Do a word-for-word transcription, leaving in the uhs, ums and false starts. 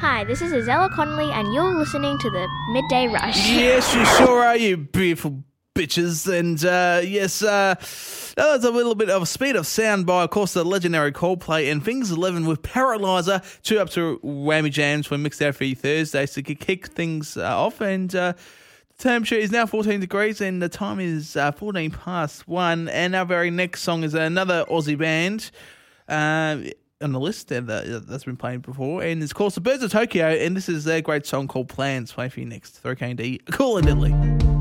Hi, this is Azella Connolly, and you're listening to the Midday Rush. Yes, you sure are, you beautiful bitches. And uh, yes, uh, that was a little bit of a speed of sound by, of course, the legendary Coldplay and Things eleven with Paralyzer. Two up to Whammy Jams for Mixed Out for you Thursdays to kick things uh, off. And uh, the temperature is now fourteen degrees and the time is uh, fourteen past one. And our very next song is another Aussie band uh, on the list that, that's been played before. And it's called The Birds of Tokyo. And this is their great song called Plans. Play for you next. three K and D. Cool and Deadly.